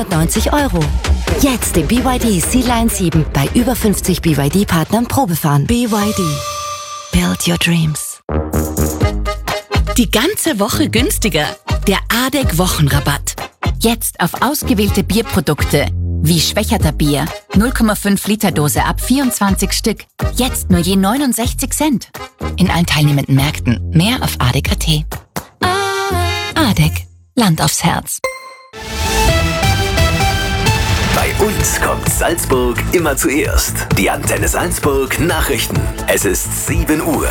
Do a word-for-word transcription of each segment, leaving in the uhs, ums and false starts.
neunzig Euro. Jetzt den B Y D Sea-Line sieben bei über fünfzig B Y D-Partnern Probefahren. B Y D. Build your dreams. Die ganze Woche günstiger. Der A D E C Wochenrabatt. Jetzt auf ausgewählte Bierprodukte. Wie Schwächerter Bier. null Komma fünf Liter Dose ab vierundzwanzig Stück. Jetzt nur je neunundsechzig Cent. In allen teilnehmenden Märkten. Mehr auf A D E C Punkt A T. A D E C. Land aufs Herz. Bei uns kommt Salzburg immer zuerst. Die Antenne Salzburg Nachrichten. Es ist sieben Uhr.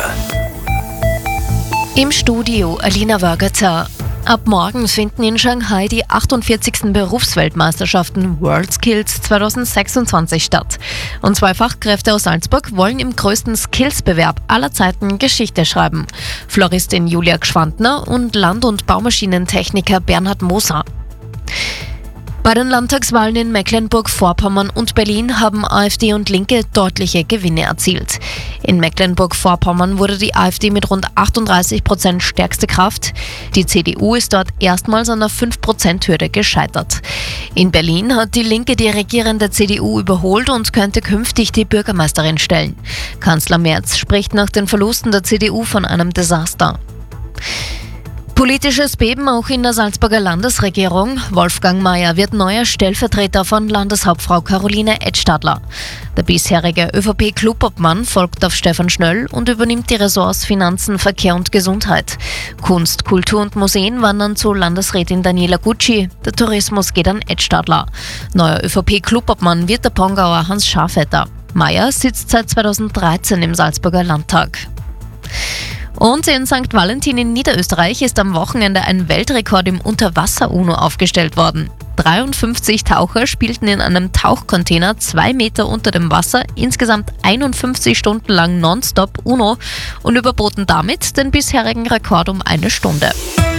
Im Studio Alina Wörgerter. Ab morgen finden in Shanghai die achtundvierzigsten Berufsweltmeisterschaften WorldSkills zwanzig sechsundzwanzig statt. Und zwei Fachkräfte aus Salzburg wollen im größten Skillsbewerb aller Zeiten Geschichte schreiben. Floristin Julia Gschwandner und Land- und Baumaschinentechniker Bernhard Moser. Bei den Landtagswahlen in Mecklenburg-Vorpommern und Berlin haben AfD und Linke deutliche Gewinne erzielt. In Mecklenburg-Vorpommern wurde die AfD mit rund achtunddreißig Prozent stärkste Kraft. Die C D U ist dort erstmals an der fünf Prozent Hürde gescheitert. In Berlin hat die Linke die regierende C D U überholt und könnte künftig die Bürgermeisterin stellen. Kanzler Merz spricht nach den Verlusten der C D U von einem Desaster. Politisches Beben auch in der Salzburger Landesregierung. Wolfgang Mayer wird neuer Stellvertreter von Landeshauptfrau Caroline Edstadler. Der bisherige ÖVP-Clubobmann folgt auf Stefan Schnöll und übernimmt die Ressorts Finanzen, Verkehr und Gesundheit. Kunst, Kultur und Museen wandern zu Landesrätin Daniela Gucci. Der Tourismus geht an Edstadler. Neuer ÖVP-Clubobmann wird der Pongauer Hans Schafetter. Mayer sitzt seit zweitausenddreizehn im Salzburger Landtag. Und in Sankt Valentin in Niederösterreich ist am Wochenende ein Weltrekord im Unterwasser-Uno aufgestellt worden. dreiundfünfzig Taucher spielten in einem Tauchcontainer zwei Meter unter dem Wasser insgesamt einundfünfzig Stunden lang nonstop Uno und überboten damit den bisherigen Rekord um eine Stunde.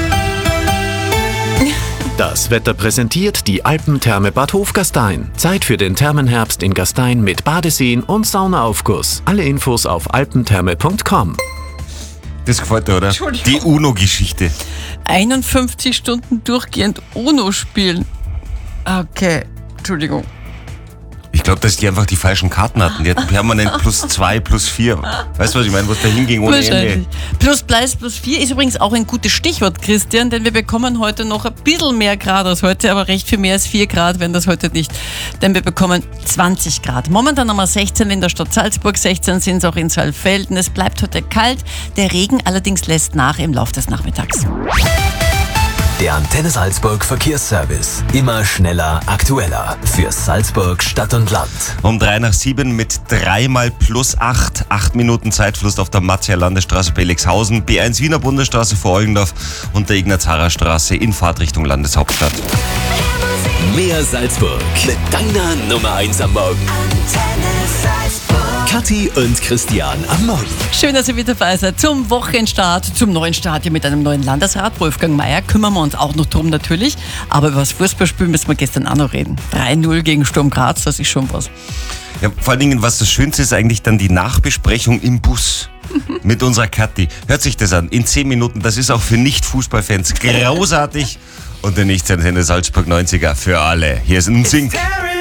Das Wetter präsentiert die Alpentherme Bad Hofgastein. Zeit für den Thermenherbst in Gastein mit Badeseen und Saunaaufguss. Alle Infos auf alpentherme punkt com. Das gefällt dir, oder? Die UNO-Geschichte. einundfünfzig Stunden durchgehend UNO spielen. Okay, Entschuldigung. Ich glaube, dass die einfach die falschen Karten hatten. Die hatten permanent plus zwei, plus vier. Weißt du, was ich meine? Was da hinging ohne Ende. Plus Preis plus vier ist übrigens auch ein gutes Stichwort, Christian, denn wir bekommen heute noch ein bisschen mehr Grad als heute, aber recht viel mehr als vier Grad, wenn das heute nicht. Denn wir bekommen zwanzig Grad. Momentan haben wir sechzehn in der Stadt Salzburg, sechzehn sind es auch in Saalfelden. Es bleibt heute kalt. Der Regen allerdings lässt nach im Laufe des Nachmittags. Der Antenne Salzburg Verkehrsservice. Immer schneller, aktueller. Für Salzburg, Stadt und Land. Um drei nach sieben mit dreimal plus acht. Acht Minuten Zeitverlust auf der Matzier Landesstraße Belixhausen, B eins Wiener Bundesstraße vor Eugendorf und der Ignaz-Harrer-Straße in Fahrtrichtung Landeshauptstadt. Mehr Salzburg mit deiner Nummer eins am Morgen. Kathi und Christian am Morgen. Schön, dass ihr wieder dabei seid zum Wochenstart, zum neuen Start hier mit einem neuen Landesrat, Wolfgang Mayer. Kümmern wir uns auch noch drum natürlich. Aber über das Fußballspiel müssen wir gestern auch noch reden. drei null gegen Sturm Graz, das ist schon was. Ja, vor allen Dingen, was das Schönste ist, eigentlich dann die Nachbesprechung im Bus. Mit unserer Kathi. Hört sich das an. In zehn Minuten. Das ist auch für Nicht-Fußballfans großartig. Und der Nicht-Antenne Salzburg neunziger für alle. Hier ist ein Sing.